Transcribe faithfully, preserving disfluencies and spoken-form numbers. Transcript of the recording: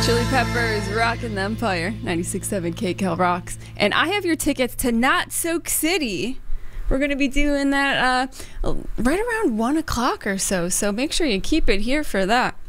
Chili Peppers, Rockin' the Empire, ninety-six point seven K Cal Rocks. And I have your tickets to Not Soak City. We're going to be doing that uh, right around one o'clock or so, so make sure you keep it here for that.